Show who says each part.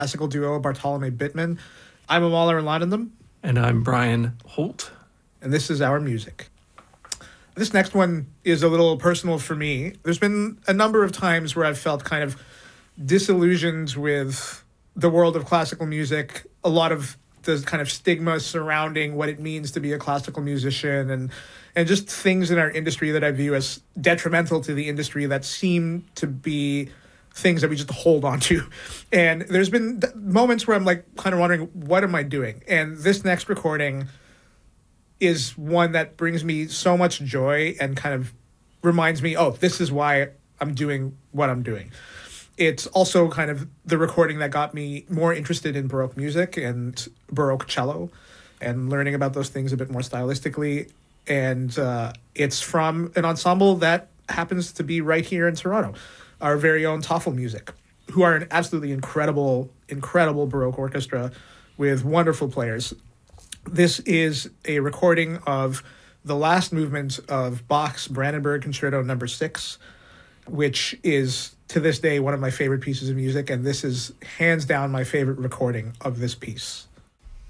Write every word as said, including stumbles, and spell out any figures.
Speaker 1: classical duo Bartolome Bittman. I'm Amala Erlandinam.
Speaker 2: And I'm Brian Holt.
Speaker 1: And this is our music. This next one is a little personal for me. There's been a number of times where I've felt kind of disillusioned with the world of classical music, a lot of the kind of stigma surrounding what it means to be a classical musician, and and just things in our industry that I view as detrimental to the industry that seem to be things that we just hold on to. And there's been moments where I'm like kind of wondering, what am I doing? And this next recording is one that brings me so much joy and kind of reminds me, oh, this is why I'm doing what I'm doing. It's also kind of the recording that got me more interested in Baroque music and Baroque cello and learning about those things a bit more stylistically. And uh, it's from an ensemble that happens to be right here in Toronto, our very own Toffel Music, who are an absolutely incredible, incredible Baroque orchestra with wonderful players. This is a recording of the last movement of Bach's Brandenburg Concerto number six, which is, to this day, one of my favorite pieces of music, and this is hands down my favorite recording of this piece.